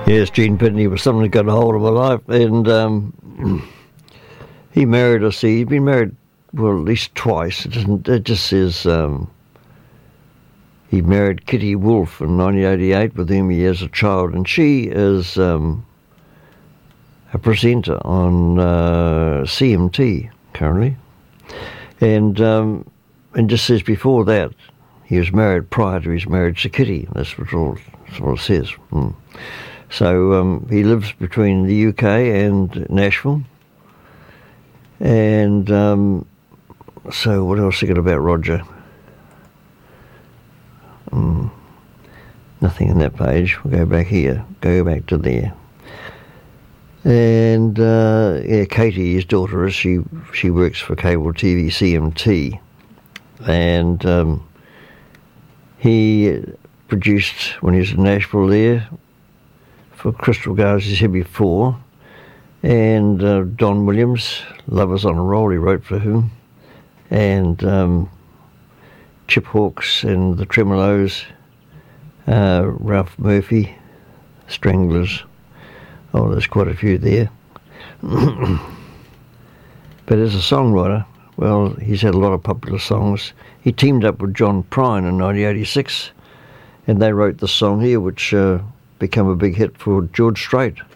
Yes, Gene Pitney was someone who got a hold of my life, and he married us. He'd been married, well, at least twice. It just says he married Kitty Wolfe in 1988, with whom he has a child, and she is a presenter on CMT currently, and just says before that he was married prior to his marriage to Kitty. That's what it says. So he lives between the UK and Nashville. And so what else I got about Roger? Nothing in that page. We'll go back here. Go back to there. And Katie, his daughter, she works for cable TV CMT. And he produced, when he was in Nashville there, for Crystal Gardens, as I said before, and Don Williams, Lovers on a Roll, he wrote for him, and Chip Hawkes and the Tremolos, Ralph Murphy, Stranglers. Oh, there's quite a few there. But as a songwriter, well, he's had a lot of popular songs. He teamed up with John Prine in 1986, and they wrote the song here, which became a big hit for George Strait.